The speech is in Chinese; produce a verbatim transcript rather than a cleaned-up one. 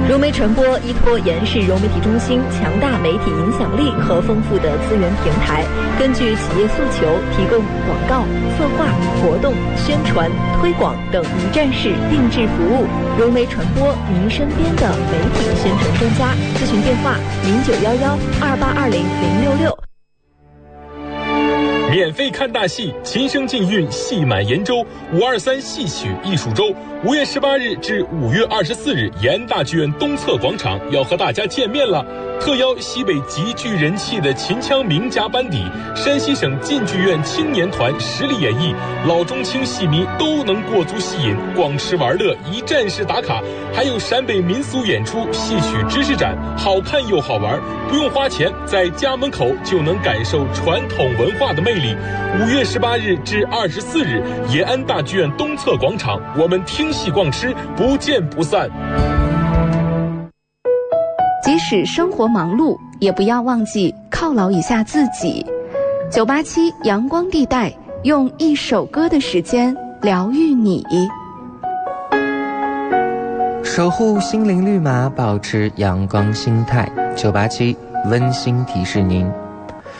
融媒传播依托延世融媒体中心强大媒体影响力和丰富的资源平台，根据企业诉求，提供广告、策划、活动、宣传、推广等一站式定制服务。融媒传播，您身边的媒体宣传专家。咨询电话：零九幺幺二八二零零六六。 免费看大戏，琴声竞韵，戏满延州。五二三戏曲艺术周，五月十八日至五月二十四日，延安大剧院东侧广场要和大家见面了。特邀西北极具人气的秦腔名家班底，山西省晋剧院青年团实力演绎，老中青戏迷都能过足戏瘾，逛吃玩乐，一站式打卡。还有陕北民俗演出、戏曲知识展，好看又好玩，不用花钱，在家门口就能感受传统文化的魅力。五月十八日至二十四日，延安大剧院东侧广场，我们听戏逛吃，不见不散。 即使生活忙碌，也不要忘记犒劳一下自己。九八七阳光地带，用一首歌的时间疗愈你， 守护心灵绿码，保持阳光心态。九八七温馨提示您。